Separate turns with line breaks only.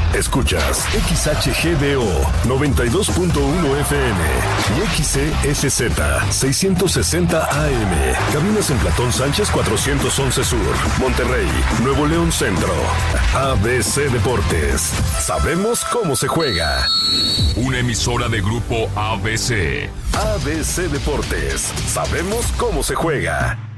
Escuchas XHGDO 92.1 FM y XCSZ 660 AM. Cabinas en Platón Sánchez 411 Sur, Monterrey, Nuevo León Centro. ABC Deportes. Sabemos cómo se juega.
Una emisora de Grupo ABC.
ABC Deportes. Sabemos cómo se juega.